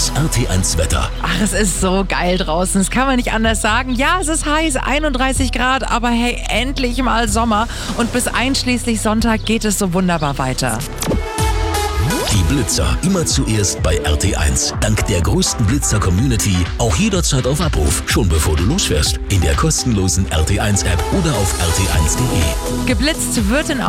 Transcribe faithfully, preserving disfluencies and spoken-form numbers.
Das R T eins Wetter. Ach, es ist so geil draußen. Das kann man nicht anders sagen. Ja, es ist heiß, einunddreißig Grad, aber hey, endlich mal Sommer. Und bis einschließlich Sonntag geht es so wunderbar weiter. Die Blitzer immer zuerst bei R T eins. Dank der größten Blitzer-Community auch jederzeit auf Abruf. Schon bevor du losfährst. In der kostenlosen R T eins App oder auf r t eins punkt de. Geblitzt wird in